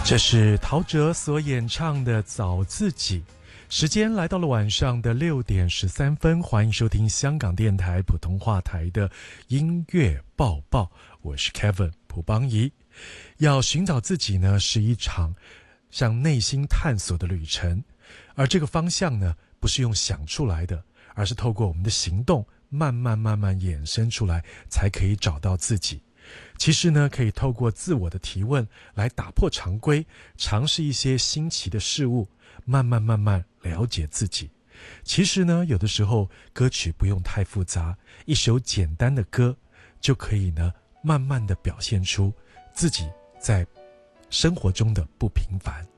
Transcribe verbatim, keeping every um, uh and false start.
这是陶喆所演唱的《找自己》。时间来到了晚上的六点十三分，欢迎收听香港电台普通话台的音乐报报，我是 Kevin 蒲邦仪。要寻找自己呢，是一场向内心探索的旅程，而这个方向呢，不是用想出来的，而是透过我们的行动，慢慢慢慢衍生出来，才可以找到自己。其实呢，可以透过自我的提问来打破常规，尝试一些新奇的事物，慢慢慢慢了解自己。其实呢，有的时候歌曲不用太复杂，一首简单的歌就可以呢，慢慢的表现出自己在生活中的不平凡。